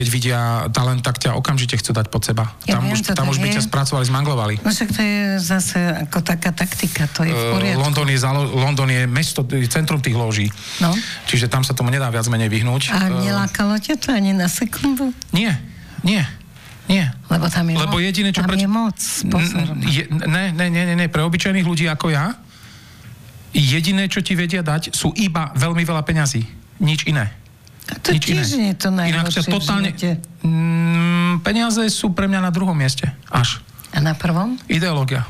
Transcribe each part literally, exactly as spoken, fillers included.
keď vidia talent, tak ťa okamžite chcú dať pod seba. Ja tam viem, už, tam už by ťa spracovali, zmanglovali. No však to je zase ako taká taktika, to je v poriadku. Uh, London, je zalo- London je mesto, centrum tých lóží. No. Čiže tam sa tomu nedá viac menej vyhnúť. A uh, nelákalo ťa to ani na sekundu? Nie, nie, nie. Lebo tam je Lebo moc. Jediné, čo tam preč... je moc. Pozor. Je, ne, ne, ne, ne, ne, pre obyčajných ľudí ako ja, jediné, čo ti vedia dať, sú iba veľmi veľa peňazí. Nič iné. A to Nič tiež iné. nie je to najhoršie v totálne... živote. Mm, peniaze sú pre mňa na druhom mieste. Až. A na prvom? Ideológia.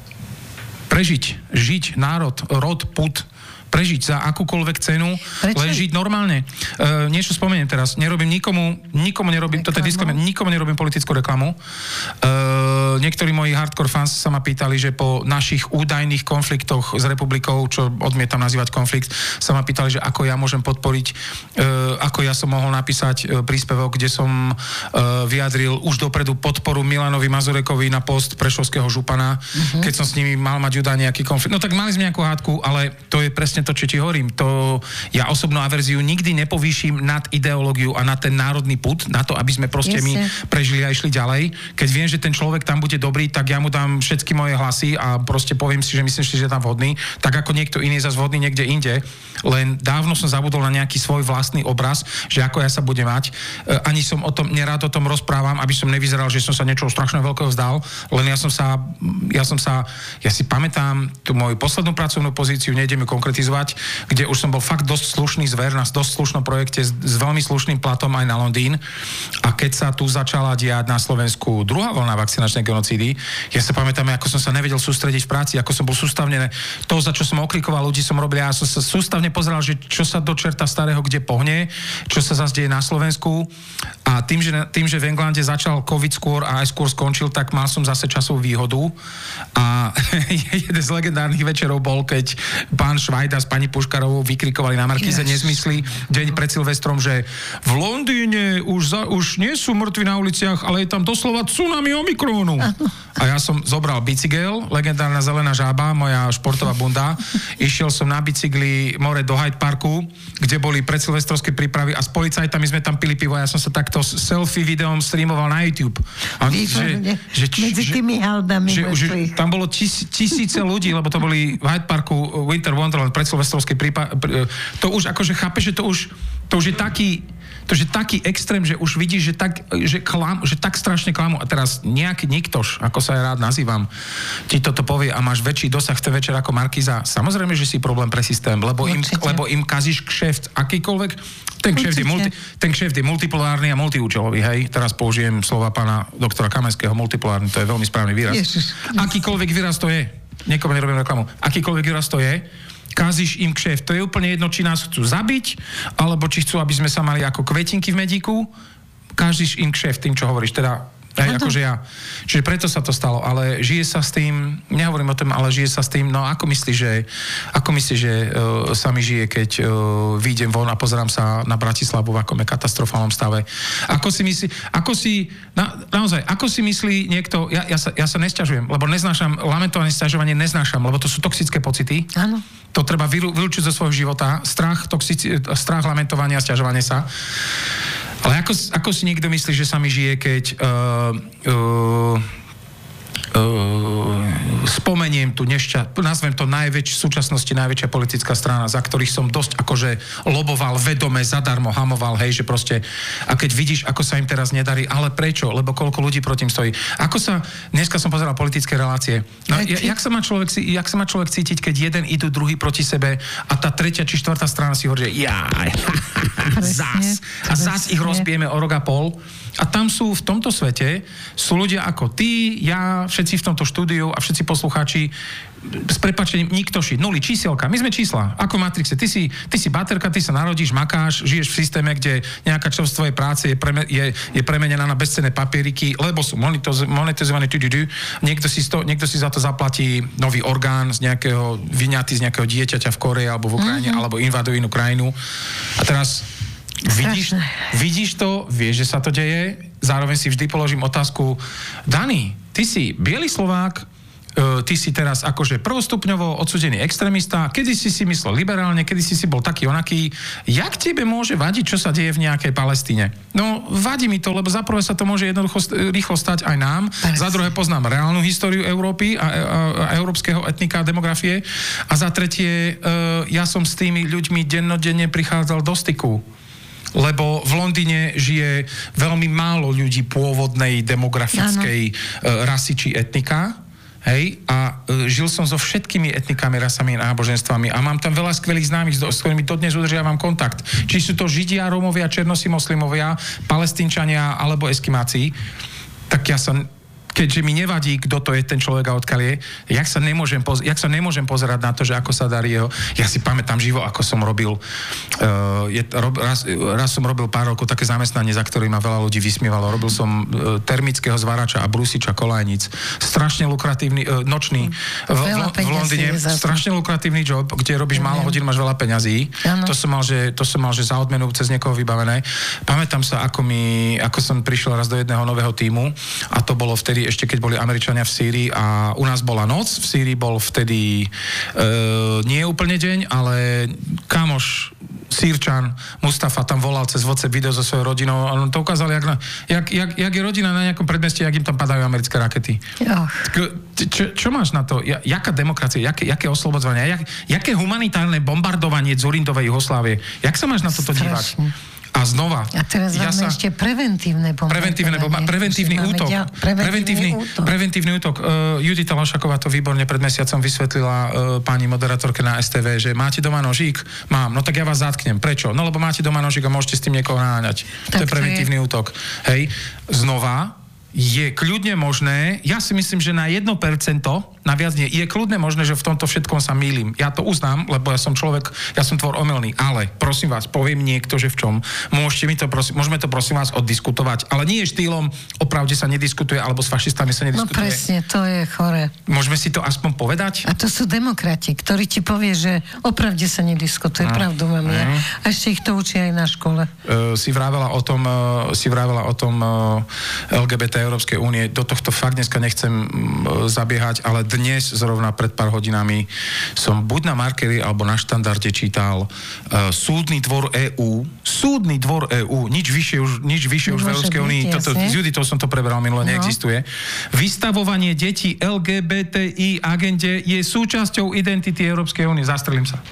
Prežiť, žiť, národ, rod, pud, prežiť za akúkoľvek cenu, Prečo? len žiť normálne. E, niečo spomeniem teraz. Nerobím nikomu, nikomu nerobím, toto je disclaimer, nikomu nerobím politickú reklamu. E, niektorí moji hardcore fans sa ma pýtali, že po našich údajných konfliktoch s republikou, čo odmietam nazývať konflikt, sa ma pýtali, že ako ja môžem podporiť, e, ako ja som mohol napísať e, príspevok, kde som e, vyjadril už dopredu podporu Milanovi Mazurekovi na post prešovského župana, uh-huh. keď som s nimi mal mať údaj nejaký konflikt. No tak mali sme nejakú hádku, ale to je presne to, čo ti hovorím. To, ja osobnú averziu nikdy nepovýšim nad ideológiu a na ten národný pud, na to, aby sme proste Jasne. my prežili a išli ďalej. Keď viem, že ten človek tam bude dobrý, tak ja mu dám všetky moje hlasy a proste poviem si, že myslím si, že je tam vhodný, tak ako niekto iný je zase vhodný niekde inde. Len dávno som zabudol na nejaký svoj vlastný obraz, že ako ja sa budem mať. E, ani som o tom, nerád o tom rozprávam, aby som nevyzeral, že som sa niečoho strašne veľkého vzdal, len ja som sa, ja som sa, ja si pamätám tú moju poslednú pracovnú pozíciu, nejdem ju konkretizovať, kde už som bol fakt dosť slušný zver na dosť slušnom projekte s, s veľmi slušným platom aj na Londýn. A keď sa tu začala diať na Slovensku druhá vlna vakcinačnej genocídy, ja sa pamätám, ako som sa nevedel sústrediť v práci, ako som bol sústavne, to, za čo som oklikoval ľudí, som robil, ja som sa sústavne pozeral, že čo sa do čerta starého kde pohne, čo sa zase deje na Slovensku. A tým, že, tým, že v Englande začal COVID skôr a aj skôr skončil, tak mal som zase časovú výhodu. A jeden z legendárnych večerov bol, keď pán Švajda s pani Puškarovou vykrikovali na Markíze nezmysly deň pred Silvestrom, že v Londýne už, za, už nie sú mŕtvi na uliciach, ale je tam doslova tsunami Omikrónu. A ja som zobral bicykel, legendárna zelená žába, moja športová bunda. Išiel som na bicykli more do Hyde Parku, kde boli predsilvestrovské prípravy a s policajtami sme tam pili pivo. Ja som sa takto selfie videom streamoval na YouTube. A Výborne. že, že, Medzi tými haldami. že, že, tam bolo tis, tisíce ľudí, lebo to boli v Hyde Parku Winter Wonderland, predsilvestrovské prípravy. To už akože chápeš, že to už, to už je taký to je taký extrém, že už vidíš, že tak, že klam, že tak strašne klamu. A teraz nejaký niktoš, ako sa ja rád nazývam, ti toto povie a máš väčší dosah v ten večer ako Markíza. Samozrejme, že si problém pre systém, lebo im, lebo im kazíš kšeft akýkoľvek. Ten kšeft je, multi, ten kšeft je multipolárny a multiúčelový, hej. Teraz použijem slova pána doktora Kamenského, multipolárny, to je veľmi správny výraz. Ježiš. Akýkoľvek výraz to je. Niekomu nerobím reklamu. Akýkoľvek výraz to je, kazíš im kšeft. To je úplne jedno, či nás chcú zabiť, alebo či chcú, aby sme sa mali ako kvetinky v medíku. Kazíš im kšeft tým, čo hovoríš. Teda, hej, akože ja. Čiže preto sa to stalo. Ale žije sa s tým, nehovorím o tom, ale žije sa s tým, no ako myslíš, že, ako myslíš, že uh, sa mi žije, keď uh, výjdem von a pozerám sa na Bratislavu v akom je katastrofálnom stave. Ako si myslí, ako si, na, naozaj, ako si myslí niekto, ja, ja, sa, ja sa nesťažujem, lebo neznášam, lamentovanie, sťažovanie neznášam, lebo to sú toxické pocity. Áno. To treba vylúčiť zo svojho života. Strach, toxici, strach, lamentovanie a sťažovanie sa. Ale ako, ako si niekto myslí, že sa mi žije, keď uh, uh, uh, spomeniem tu nešťa, nazvem to najväčšie, v súčasnosti najväčšia politická strana, za ktorých som dosť akože loboval vedome, zadarmo, hamoval, hej, že proste, a keď vidíš, ako sa im teraz nedarí, ale prečo? Lebo koľko ľudí proti im stojí. Ako sa, dneska som pozeral politické relácie, no, ja, jak, sa má človek, jak sa má človek cítiť, keď jeden idú druhý proti sebe a tá tretia či štvrtá strana si hovorí, že jaj, zás. A zás ich rozbijeme o rok a pol. A tam sú, v tomto svete, sú ľudia ako ty, ja, všetci v tomto štúdiu a všetci poslucháči, s prepáčením, niktoši, nuly, čísielka. My sme čísla, ako v Matrixe. Ty si, ty si baterka, ty sa narodíš, makáš, žiješ v systéme, kde nejaká časť tvojej práce je, preme, je, je premenená na bezcenné papieriky, lebo sú monetizované. Niekto si, sto, niekto si za to zaplatí nový orgán z nejakého, vyňatý z nejakého dieťaťa v Koreji alebo v Ukrajine, mm-hmm. alebo invadujú inú krajinu. A teraz vidíš, vidíš to, vieš, že sa to deje, zároveň si vždy položím otázku, Dani, ty si biely Slovák, ty si teraz akože prvostupňovo odsudený extrémista, kedy si si myslel liberálne, kedy si si bol taký onaký. Jak tebe môže vadiť, čo sa deje v nejakej Palestíne? No, vadí mi to, lebo za prvé sa to môže jednoducho rýchlo stať aj nám, Paris. Za druhé poznám reálnu históriu Európy a, a, a európskeho etnika a demografie a za tretie, ja som s tými ľuďmi dennodenne prichádzal do styku. Lebo v Londýne žije veľmi málo ľudí pôvodnej demografickej ano. rasy či etnika. Hej, a e, žil som so všetkými etnikami, rasami a náboženstvami a mám tam veľa skvelých známych, s ktorými dodnes udržiavam kontakt. Či sú to Židia, Rómovia, Černosi, moslimovia, Palestínčania alebo Eskimáci, tak ja sa... keďže mi nevadí, kto to je ten človek a odkiaľ je, jak sa nemôžem, poz- jak sa nemôžem pozerať na to, že ako sa darí jeho... Ja si pamätám živo, ako som robil... Uh, je, rob, raz, raz som robil pár rokov také zamestnanie, za ktorý ma veľa ľudí vysmievalo. Robil som uh, termického zvárača a brúsiča kolajnic. Strašne lukratívny, uh, nočný. V, v, v Londýne strašne lukratívny job, kde robíš ja málo hodín, máš veľa peňazí. To som mal, že, to som mal, že za odmenu cez niekoho vybavené. Pamätám sa, ako, mi, ako som prišiel raz do jedného nového tímu a to bolo vtedy ešte keď boli Američania v Sýrii a u nás bola noc, v Sýrii bol vtedy e, nie úplne deň, ale kamoš Sýrčan Mustafa tam volal cez WhatsApp video so svojou rodinou a on to ukázal, jak, na, jak, jak, jak je rodina na nejakom predmestí, jak im tam padajú americké rakety. Oh. Čo, čo máš na to? Jaká demokracia? Jaké, jaké oslobodzovanie? Jak, jaké humanitárne bombardovanie Dzurindovej Juhoslávie? Jak sa máš na toto dívať? A znova. A teraz ja máme sa... ešte preventívne bombardovanie. Preventívne bomba, preventívny útok. Dia... Preventívny, útok. Preventívny útok. Uh, Judita Lašaková to výborne pred mesiacom vysvetlila uh, pani moderátorke na es té vé, že máte doma nožík? Mám. No tak ja vás zatknem. Prečo? No lebo máte doma nožík a môžete s tým niekoho naháňať. To je preventívny je... útok. Hej. Znova je kľudne možné, ja si myslím, že na jedno percento, na viac nie, je kľudne možné, že v tomto všetkom sa mýlim. Ja to uznám, lebo ja som človek, ja som tvor omylný, ale prosím vás, poviem niekto, že v čom. Môžete mi to prosím, môžeme to prosím vás oddiskutovať, ale nie štýlom, o pravde sa nediskutuje, alebo s fašistami sa nediskutuje. No presne, to je chore. Môžeme si to aspoň povedať? A to sú demokrati, ktorí ti povie, že o pravde sa nediskutuje, no. Pravdu mám ja. No. A ešte ich to učí aj na škole. Uh, si vravela o tom, uh, si vravela o tom uh, el gé bé té Európskej únie. Do tohto fakt dneska nechcem uh, zabiehať, ale dnes, zrovna pred pár hodinami, som buď na Markeri, alebo na Štandarde čítal uh, Súdny dvor EÚ. Súdny dvor EÚ. Nič vyššie už, nič vyššie už v Európskej únii. S Juditou som to prebral minule, no. Neexistuje. Vystavovanie detí el gé bé té í agende je súčasťou identity Európskej únie. Zastrelím sa.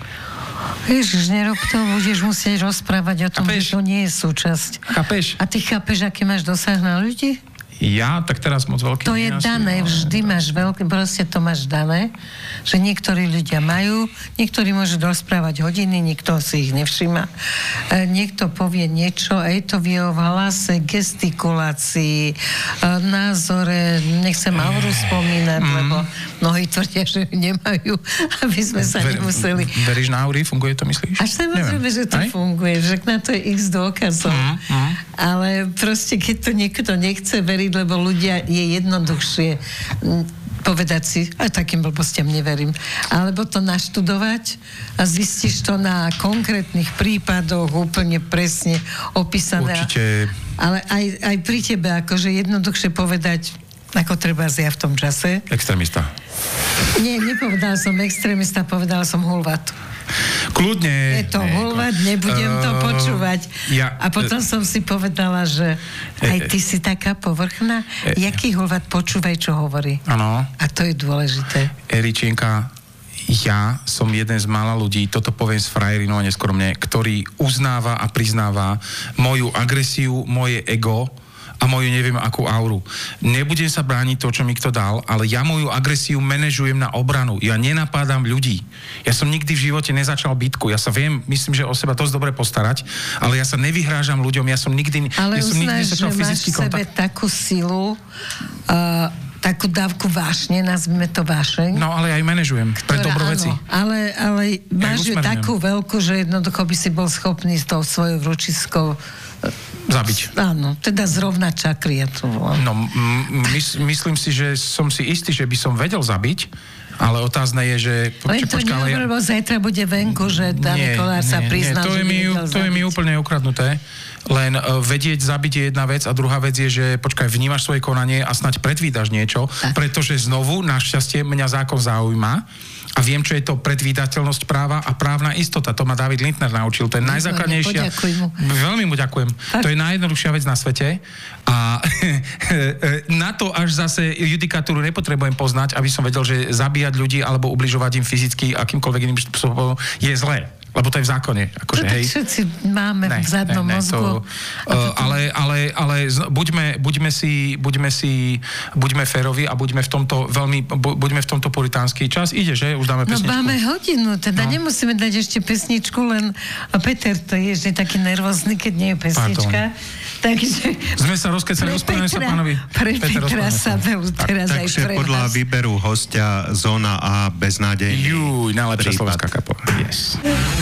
Ježiš, nerob to, budeš musieť rozprávať o tom, chápeš? Že to nie je súčasť. Chápeš? A ty chápeš, aký máš dosah na ľudí? Ja, tak teraz moc veľký. To je dané, vždy máš veľký, proste to máš dané, že niektorí ľudia majú, niektorí môžu rozprávať hodiny, nikto si ich nevšíma. E, niekto povie niečo, aj to vie o hlase, gestikulácii, e, názore, nechcem Auru spomínať, mm. lebo mnohí tvrdia, že nemajú, aby sme sa Ver, nemuseli... Veríš na Auri? Funguje to, myslíš? Až samozrejme, že to aj? Funguje, že na to je x dôkazov. Mm, mm. Ale proste, keď to niekto nechce veriť, lebo ľudia je jednoduchšie povedať si, aj takým blbostiam neverím, alebo to naštudovať a zistíš to na konkrétnych prípadoch úplne presne opísané. Určite. Ale aj, aj pri tebe, akože jednoduchšie povedať, ako treba ja v tom čase. Extrémista. Nie, nepovedala som extrémista, povedala som hulvat. Kľudne. Je to hulvať, nebudem uh, to počúvať. Ja, a potom uh, som si povedala, že aj ty si taká povrchná. Uh, Jaký hulvať, počúvaj, čo hovorí. Áno. A to je dôležité. Eričinka, ja som jeden z mála ľudí, toto poviem s frajerinou a neskromne, ktorý uznáva a priznáva moju agresiu, moje ego a moju neviem akú auru. Nebudem sa brániť to, čo mi kto dal, ale ja moju agresiu manažujem na obranu. Ja nenapádam ľudí. Ja som nikdy v živote nezačal bitku. Ja sa viem, myslím, že o seba dosť dobre postarať, ale ja sa nevyhrážam ľuďom. Ja som nikdy, ale ja som nikdy nezačal fyzický kontakt. Ale uznáš, že máš v sebe takú silu, uh, takú dávku vášne, nazvime to vášeň. No, ale aj manažujem pre dobro veci. Ale, ale máš ju takú veľkú, že jednoducho by si bol schopný s tou svojou vručiskou zabiť. Áno, teda zrovna čakry, ja to volám. No, m- mys- myslím si, že som si istý, že by som vedel zabiť, ale otázne je, že... Len to počká, neviem, lebo zajtra bude venku, že Dani Kolár sa priznal, to že je mi, nevedel to je mi úplne ukradnuté. len uh, vedieť zabiť je jedna vec a druhá vec je, že počkaj, vnímaš svoje konanie a snáď predvídaš niečo, tak. Pretože znovu, našťastie, mňa zákon zaujíma a viem, čo je to predvídateľnosť práva a právna istota. To ma David Lindner naučil. To je no, najzákladnejšia... Mu. Veľmi mu ďakujem. Tak. To je najjednoduchšia vec na svete a na to až zase judikatúru nepotrebujem poznať, aby som vedel, že zabíjať ľudí alebo ubližovať im fyzicky akýmkoľvek iným spôsobom je zlé. Lebo to je v zákone. Akože, hej. Všetci máme ne, v zadnom ne, ne, mozgu. To, uh, ale ale, ale z, buďme, buďme, si, buďme si buďme férovi a buďme v tomto veľmi, bu, buďme v tomto puritánsky čas. Ide, že? Už dáme pesničku. No máme hodinu, teda no. Nemusíme dať ešte pesničku, len a Peter to je že taký nervózny, keď nie je pesnička. Pardon. Takže... Sme sa rozkecali, ospravedlňujem sa pánovi. Pre Petra, Petra sa teraz tak, aj takže pre podľa nás. výberu hostia zóna A beznádejný. Juj, najlepšia slovenská kapela. Yes.